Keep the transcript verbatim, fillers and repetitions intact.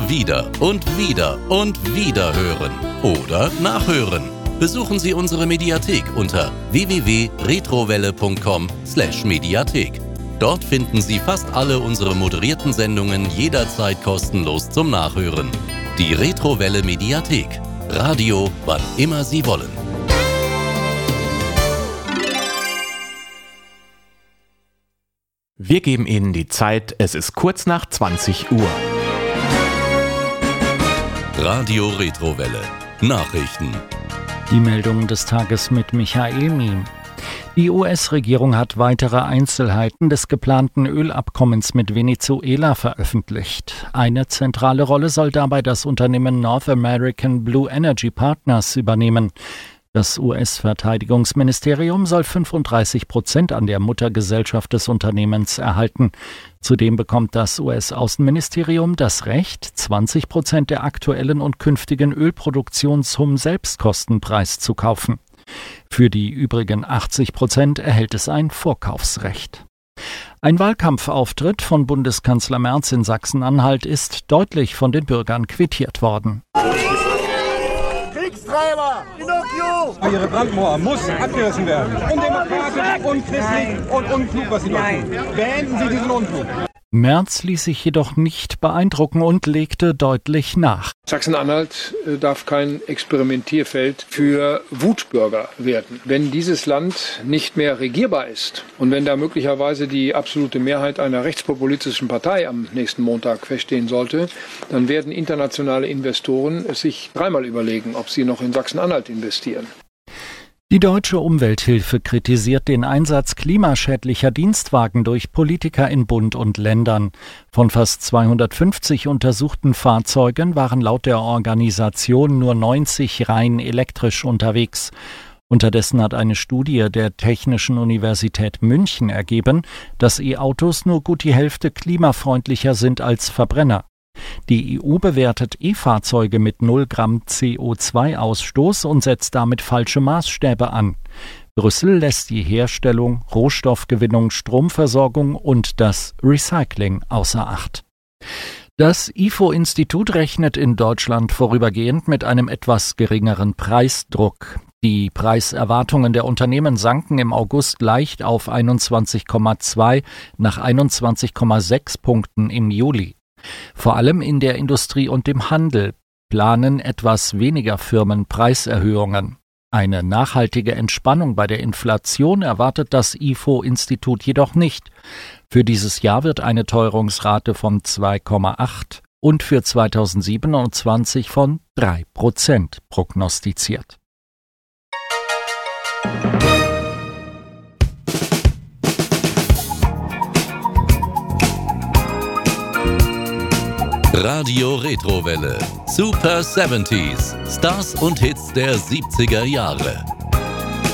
wieder und wieder und wieder hören oder nachhören. Besuchen Sie unsere Mediathek unter w w w punkt retrowelle punkt com slash mediathek. Dort finden Sie fast alle unsere moderierten Sendungen jederzeit kostenlos zum Nachhören. Die Retrowelle Mediathek. Radio, wann immer Sie wollen. Wir geben Ihnen die Zeit, es ist kurz nach zwanzig Uhr. Radio Retrowelle. Nachrichten. Die Meldungen des Tages mit Michael Miem. Die U S-Regierung hat weitere Einzelheiten des geplanten Ölabkommens mit Venezuela veröffentlicht. Eine zentrale Rolle soll dabei das Unternehmen North American Blue Energy Partners übernehmen. Das U S-Verteidigungsministerium soll fünfunddreißig Prozent an der Muttergesellschaft des Unternehmens erhalten. Zudem bekommt das U S-Außenministerium das Recht, zwanzig Prozent der aktuellen und künftigen Ölproduktion zum Selbstkostenpreis zu kaufen. Für die übrigen achtzig Prozent erhält es ein Vorkaufsrecht. Ein Wahlkampfauftritt von Bundeskanzler Merz in Sachsen-Anhalt ist deutlich von den Bürgern quittiert worden. Kriegstreiber! Pinocchio! Ihre Brandmauer muss abgerissen werden. Undemokratisch, unchristlich und unklug, was Sie dort tun. Beenden Sie diesen Unfug. Merz ließ sich jedoch nicht beeindrucken und legte deutlich nach. Sachsen-Anhalt darf kein Experimentierfeld für Wutbürger werden. Wenn dieses Land nicht mehr regierbar ist und wenn da möglicherweise die absolute Mehrheit einer rechtspopulistischen Partei am nächsten Montag feststehen sollte, dann werden internationale Investoren es sich dreimal überlegen, ob sie noch in Sachsen-Anhalt investieren. Die Deutsche Umwelthilfe kritisiert den Einsatz klimaschädlicher Dienstwagen durch Politiker in Bund und Ländern. Von fast zweihundertfünfzig untersuchten Fahrzeugen waren laut der Organisation nur neunzig rein elektrisch unterwegs. Unterdessen hat eine Studie der Technischen Universität München ergeben, dass E-Autos nur gut die Hälfte klimafreundlicher sind als Verbrenner. Die E U bewertet E-Fahrzeuge mit null Gramm C O zwei Ausstoß und setzt damit falsche Maßstäbe an. Brüssel lässt die Herstellung, Rohstoffgewinnung, Stromversorgung und das Recycling außer Acht. Das I F O-Institut rechnet in Deutschland vorübergehend mit einem etwas geringeren Preisdruck. Die Preiserwartungen der Unternehmen sanken im August leicht auf einundzwanzig Komma zwei nach einundzwanzig Komma sechs Punkten im Juli. Vor allem in der Industrie und dem Handel planen etwas weniger Firmen Preiserhöhungen. Eine nachhaltige Entspannung bei der Inflation erwartet das I F O-Institut jedoch nicht. Für dieses Jahr wird eine Teuerungsrate von zwei Komma acht und für zweitausendsiebenundzwanzig von drei Prozent prognostiziert. Radio Retrowelle. Super siebziger. Stars und Hits der siebziger Jahre.